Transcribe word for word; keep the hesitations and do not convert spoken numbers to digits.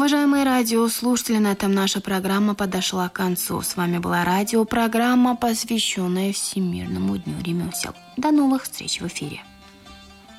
Уважаемые радиослушатели, на этом наша программа подошла к концу. С вами была радиопрограмма, посвященная Всемирному дню ремесел. До новых встреч в эфире.